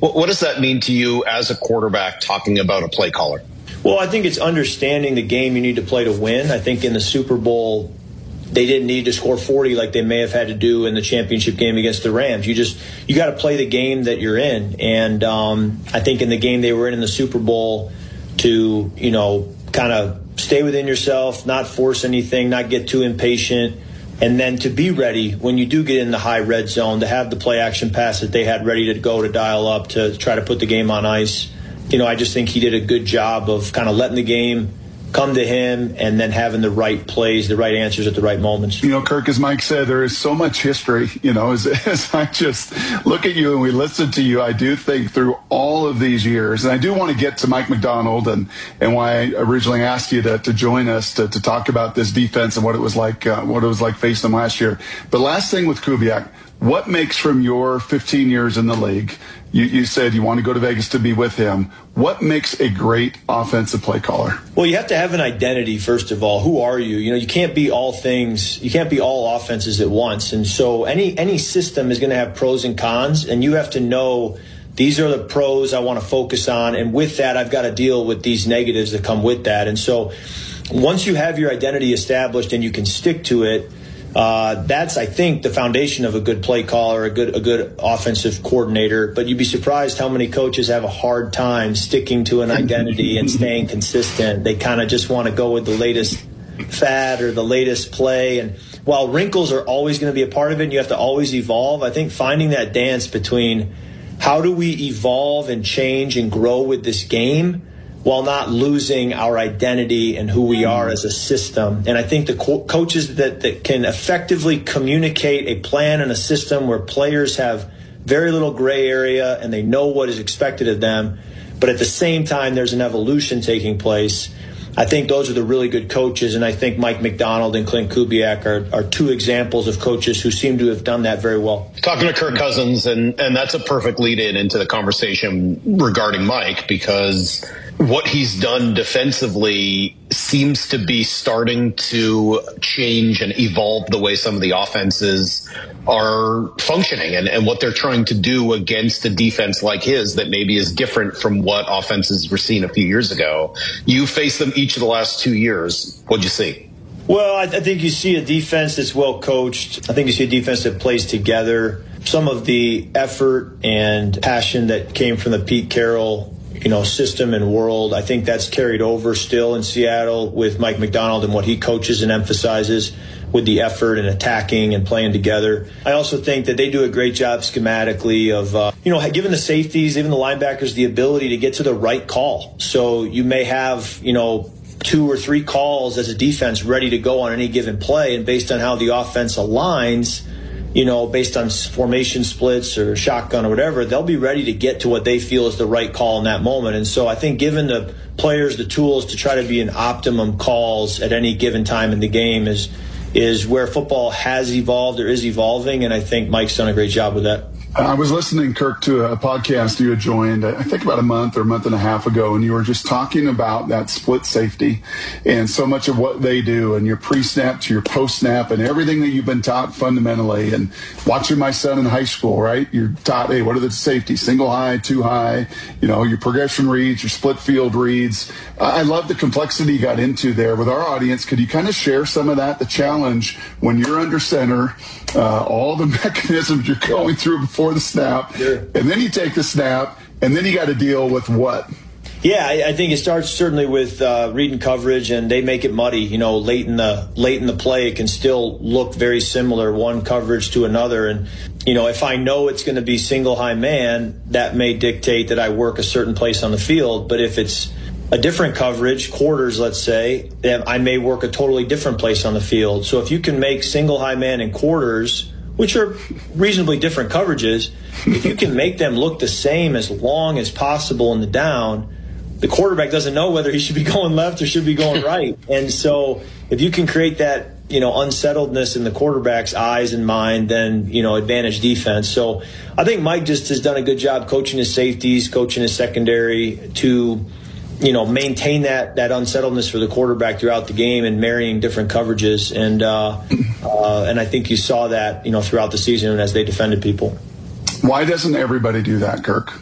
What does that mean to you as a quarterback talking about a play caller? Well, I think it's understanding the game you need to play to win. I think in the Super Bowl, they didn't need to score 40 like they may have had to do in the championship game against the Rams. You got to play the game that you're in. And I think in the game they were in the Super Bowl to, kind of stay within yourself, not force anything, not get too impatient, and then to be ready when you do get in the high red zone, to have the play action pass that they had ready to go to dial up to try to put the game on ice. I just think he did a good job of kind of letting the game come to him and then having the right plays, the right answers at the right moments. Kirk, as Mike said, there is so much history, as I just look at you and we listen to you, I do think through all of these years, and I do want to get to Mike Macdonald and why I originally asked you to join us to talk about this defense and what it was like facing them last year. But last thing with Kubiak, what makes from your 15 years in the league, you said you want to go to Vegas to be with him. What makes a great offensive play caller? Well, you have to have an identity, first of all. Who are you? You can't be all things. You can't be all offenses at once. And so any system is going to have pros and cons, and you have to know these are the pros I want to focus on, and with that, I've got to deal with these negatives that come with that. And so once you have your identity established and you can stick to it, that's, I think, the foundation of a good play caller, a good offensive coordinator. But you'd be surprised how many coaches have a hard time sticking to an identity and staying consistent. They kind of just want to go with the latest fad or the latest play. And while wrinkles are always going to be a part of it and you have to always evolve, I think finding that dance between how do we evolve and change and grow with this game while not losing our identity and who we are as a system. And I think the coaches that can effectively communicate a plan and a system where players have very little gray area and they know what is expected of them, but at the same time there's an evolution taking place, I think those are the really good coaches. And I think Mike Macdonald and Clint Kubiak are two examples of coaches who seem to have done that very well. Talking to Kirk Cousins, and that's a perfect lead-in into the conversation regarding Mike, because what he's done defensively seems to be starting to change and evolve the way some of the offenses are functioning and what they're trying to do against a defense like his that maybe is different from what offenses were seen a few years ago. You faced them each of the last 2 years. What'd you see? Well, I think you see a defense that's well coached. I think you see a defense that plays together. Some of the effort and passion that came from the Pete Carroll system and world, I think that's carried over still in Seattle with Mike Macdonald and what he coaches and emphasizes with the effort and attacking and playing together. I also think that they do a great job schematically of, giving the safeties, even the linebackers, the ability to get to the right call. So you may have, 2 or 3 calls as a defense ready to go on any given play, and based on how the offense aligns, based on formation splits or shotgun or whatever, they'll be ready to get to what they feel is the right call in that moment. And so I think giving the players the tools to try to be in optimum calls at any given time in the game is where football has evolved or is evolving, and I think Mike's done a great job with that. I was listening, Kirk, to a podcast you had joined, I think about a month or a month and a half ago, and you were just talking about that split safety and so much of what they do and your pre-snap to your post-snap and everything that you've been taught fundamentally. And watching my son in high school, right, you're taught, hey, what are the safeties? Single high, two high, your progression reads, your split field reads. I love the complexity you got into there with our audience. Could you kind of share some of that, the challenge when you're under center, all the mechanisms you're going through before the snap, Sure. And then you take the snap, and then you got to deal with what? Yeah, I think it starts certainly with reading coverage, and they make it muddy. Late in the play, it can still look very similar, one coverage to another. And if I know it's going to be single high man, that may dictate that I work a certain place on the field. But if it's a different coverage, quarters, let's say, then I may work a totally different place on the field. So if you can make single high man and quarters, which are reasonably different coverages, if you can make them look the same as long as possible in the down, the quarterback doesn't know whether he should be going left or should be going right. And so if you can create that, unsettledness in the quarterback's eyes and mind, then, advantage defense. So I think Mike just has done a good job coaching his safeties, coaching his secondary to, maintain that unsettledness for the quarterback throughout the game and marrying different coverages. And I think you saw that, throughout the season as they defended people. Why doesn't everybody do that, Kirk?